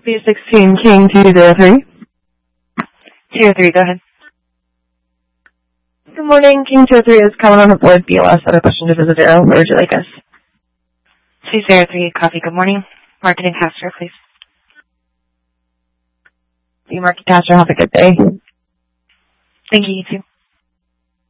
B16 King 203. 203, go ahead. Good morning, King 203 is calling on the board. BLS, other question to visit Arrow. Where would you like us? 203, copy, good morning. Marketing Castro, please. You, Marky Castro, have a good day. Thank you, you too.